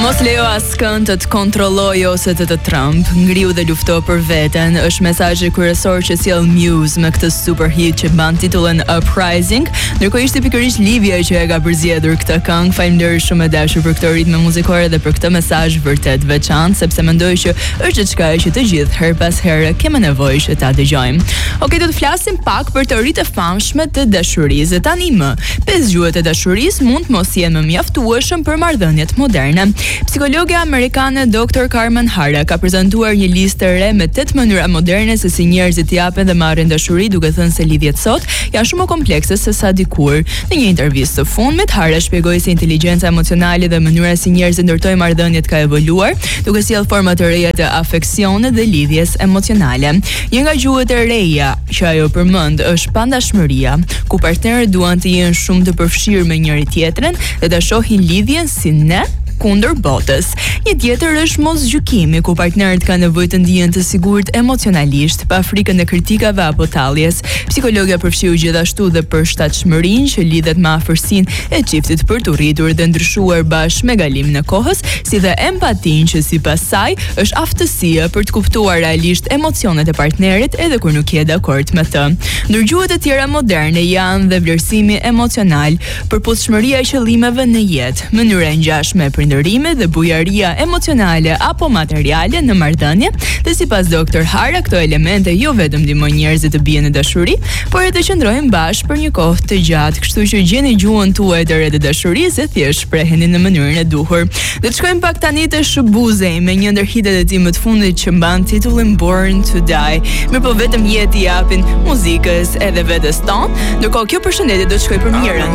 Mos lejo askën të kontrolloj ose të trëmb, ngriu dhe lufto për veten, është mesazhi kryesor që sjell Muse me këtë super hit që mban titullin Uprising, ndërkohë ishte pikërisht Livia që e ka përzgjedhur këtë këngë. Faleminderit shumë e dashur për këtë ritëm muzikore dhe për këtë mesazh vërtet veçantë, sepse mendoj që është diçka që të gjithë her pas here kemi nevojë që ta dëgjojmë. Okej, do të flasim pak për teoritë e famshme të dashurisë. Tani më, 5 gjuhët e dashurisë mund të mos jenë më mjaftueshëm për marrëdhëniet moderne. Psikologja amerikane Dr. Carmen Hara ka prezantuar një listë të re me 8 mënyra moderne se si njerëzit japen dhe marrin dashuri, duke thënë se lidhjet sot janë shumë më komplekse se sa dikur. Në një intervistë të fundit, Hara shpjegoi se inteligjenca emocionale dhe mënyra si njerëzit ndërtojnë marrëdhëniet ka evoluar, duke sjellë forma të reja të afeksionit dhe lidhjes emocionale. Një nga gjuhët e reja që ajo përmend është pandashmëria, ku partnerët duan të jenë shumë të përfshirë me njëri tjetrin dhe ta shohin lidhjen si ne kundër botës. Një tjetër është mosgjykimi, ku partnerët kanë nevojë të ndihen të sigurt emocionalisht, pa frikën e kritikave apo talljes. Psikologja përfshiu gjithashtu dhe përshtatshmërinë që lidhet me afërsinë e çiftit për të rritur dhe ndryshuar bashkë me kalimin e kohës, si dhe empatinë që sipas saj është aftësia për të kuptuar realisht emocionet e partnerit edhe kur nuk je dakord me të. Ndër gjuhët e tjera moderne janë dhe vlerësimi emocional, përputhshmëria e qëllimeve në jetë, mënyra e ngjashme e prindërimit dhe bujaria emocionale apo materiale në marrëdhënie, dhe sipas Dr. Hara këto elemente jo vetëm ndihmojnë njerëzit të bien në dashuri, por edhe të qëndrojnë bashkë për një kohë të gjatë, kështu që gjeni gjuhën tuaj të re të dashurisë dhe thjesht shpreheni në mënyrën e duhur. Do të shkojmë pak tani te Shubuzej me një ndër hitet e tij më të fundit që mban titullin Born to Die. Mirë, po vetëm jeti japin muzikës edhe vetes tonë, ndërkohë kjo përshëndetje do të shkojë për mirën.